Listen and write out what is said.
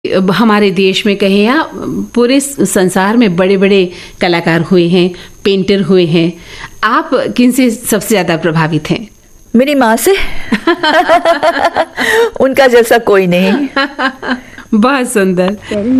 हमारे देश में कहें या पूरे संसार में बड़े बड़े कलाकार हुए हैं, पेंटर हुए हैं, आप किन से सबसे ज़्यादा प्रभावित हैं? मेरी माँ से। उनका जैसा कोई नहीं। बहुत सुंदर।